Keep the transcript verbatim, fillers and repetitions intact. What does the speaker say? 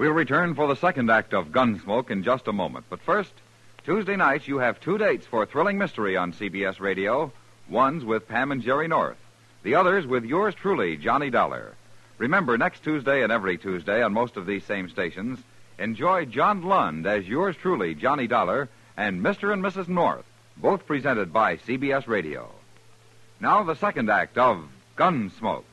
We'll return for the second act of Gunsmoke in just a moment. But first, Tuesday nights you have two dates for thrilling mystery on C B S Radio. One's with Pam and Jerry North. The other's with yours truly, Johnny Dollar. Remember, next Tuesday and every Tuesday on most of these same stations, enjoy John Lund as yours truly, Johnny Dollar, and Mister and Missus North, both presented by C B S Radio. Now the second act of Gunsmoke.